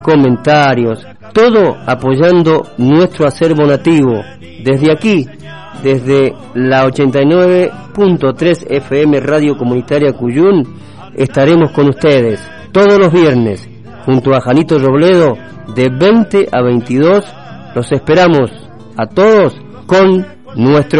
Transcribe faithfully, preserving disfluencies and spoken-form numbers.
comentarios, todo apoyando nuestro acervo nativo. Desde aquí, desde la ochenta y nueve punto tres F M Radio Comunitaria Cuyún, estaremos con ustedes todos los viernes, junto a Janito Robledo, de veinte a veintidós. Los esperamos a todos con nuestro